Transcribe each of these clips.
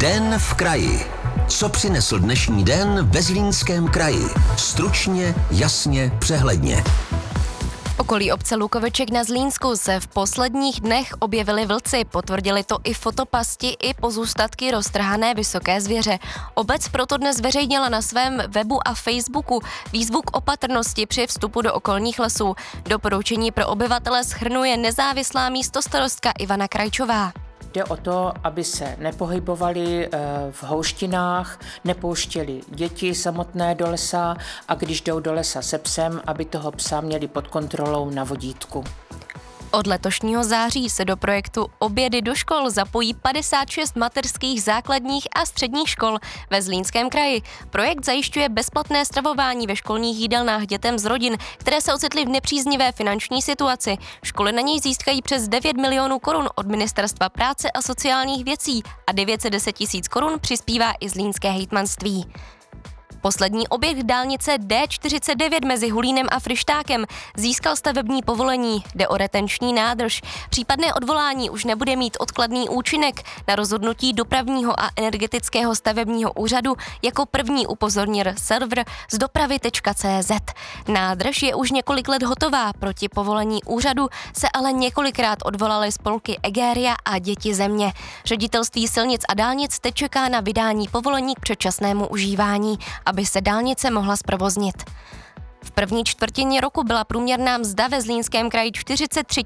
Den v kraji. Co přinesl dnešní den ve Zlínském kraji? Stručně, jasně, přehledně. V okolí obce Lukoveček na Zlínsku se v posledních dnech objevili vlci. Potvrdili to i fotopasti, i pozůstatky roztrhané vysoké zvěře. Obec proto dnes zveřejnila na svém webu a Facebooku výzvu k opatrnosti při vstupu do okolních lesů. Doporučení pro obyvatele shrnuje nezávislá místostarostka Ivana Krajčová. Jde o to, aby se nepohybovali v houštinách, nepouštěli děti samotné do lesa a když jdou do lesa se psem, aby toho psa měli pod kontrolou na vodítku. Od letošního září se do projektu Obědy do škol zapojí 56 mateřských, základních a středních škol ve Zlínském kraji. Projekt zajišťuje bezplatné stravování ve školních jídelnách dětem z rodin, které se ocitly v nepříznivé finanční situaci. Školy na něj získají přes 9 milionů korun od Ministerstva práce a sociálních věcí a 910 000 korun přispívá i Zlínské hejtmanství. Poslední objekt dálnice D49 mezi Hulínem a Fryštákem získal stavební povolení. Jde o retenční nádrž. Případné odvolání už nebude mít odkladný účinek. Na rozhodnutí dopravního a energetického stavebního úřadu jako první upozornil server z dopravy.cz. Nádrž je už několik let hotová. Proti povolení úřadu se ale několikrát odvolaly spolky Egeria a Děti země. Ředitelství silnic a dálnic teď čeká na vydání povolení k předčasnému užívání, aby se dálnice mohla zprovoznit. V první čtvrtině roku byla průměrná mzda ve Zlínském kraji 43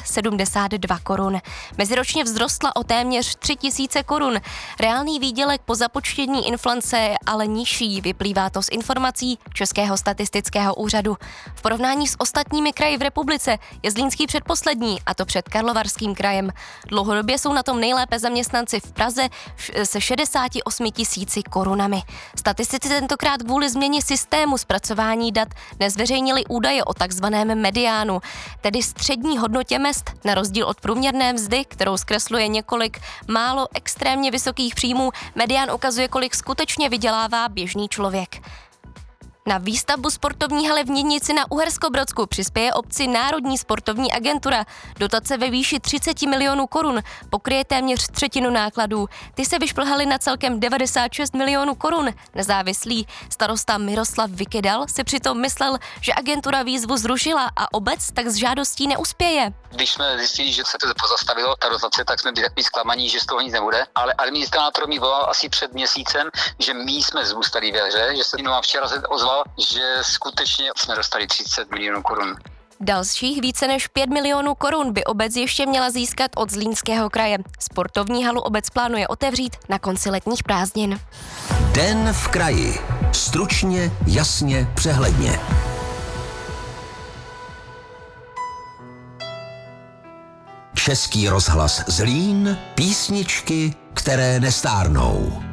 072 korun. Meziročně vzrostla o téměř 3 000 korun. Reálný výdělek po započtení inflace je ale nižší, vyplývá to z informací Českého statistického úřadu. V porovnání s ostatními kraji v republice je Zlínský předposlední, a to před Karlovarským krajem. Dlouhodobě jsou na tom nejlépe zaměstnanci v Praze se 68 000 korunami. Statistici tentokrát kvůli změně systému zpracování dat nezveřejnili údaje o takzvaném mediánu, tedy střední hodnotě mezd, na rozdíl od průměrné mzdy, kterou zkresluje několik málo extrémně vysokých příjmů. Medián ukazuje, kolik skutečně vydělává běžný člověk. Na výstavbu sportovní haly v Nidnici na Uherskobrodsku přispěje obci Národní sportovní agentura. Dotace ve výši 30 milionů korun pokryje téměř třetinu nákladů. Ty se vyšplhaly na celkem 96 milionů korun. Nezávislý starosta Miroslav Vykedal si přitom myslel, že agentura výzvu zrušila a obec tak s žádostí neuspěje. Když jsme zjistili, že se to pozastavilo, ta dotace, tak jsme byli takový zklamaní, že z toho nic nebude. Ale administrátor mi volal asi před měsícem, že my jsme zůstali ve hře, že se mnou včera se ozval, že skutečně jsme dostali 30 milionů korun. Dalších více než 5 milionů korun by obec ještě měla získat od Zlínského kraje. Sportovní halu obec plánuje otevřít na konci letních prázdnin. Den v kraji. Stručně, jasně, přehledně. Český rozhlas Zlín, písničky, které nestárnou.